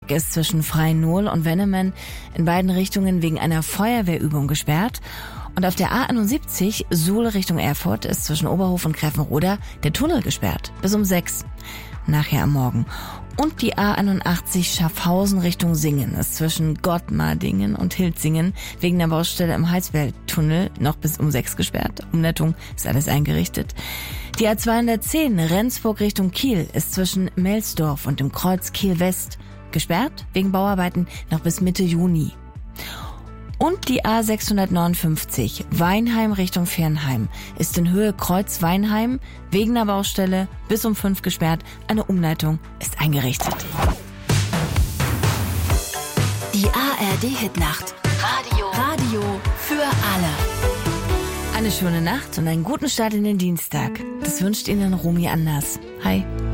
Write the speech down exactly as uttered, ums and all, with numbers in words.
Nürnberg ist zwischen Freien-Nohl und Wennemen in beiden Richtungen wegen einer Feuerwehrübung gesperrt. Und auf der A einundsiebzig Suhl Richtung Erfurt ist zwischen Oberhof und Greffenroda der Tunnel gesperrt. Bis um sechs. Nachher am Morgen. Und die A einundachtzig Schaffhausen Richtung Singen ist zwischen Gottmardingen und Hilzingen wegen der Baustelle im Heizbergtunnel noch bis um sechs gesperrt. Umleitung ist alles eingerichtet. Die A zweihundertzehn Rendsburg Richtung Kiel ist zwischen Melsdorf und dem Kreuz Kiel West gesperrt wegen Bauarbeiten noch bis Mitte Juni. Und die A sechshundertneunundfünfzig Weinheim Richtung Viernheim ist in Höhe Kreuz Weinheim wegen der Baustelle bis um fünf gesperrt. Eine Umleitung ist eingerichtet. Die A R D-Hitnacht. Radio. Radio für alle. Eine schöne Nacht und einen guten Start in den Dienstag. Das wünscht Ihnen Romy Anders. Hi.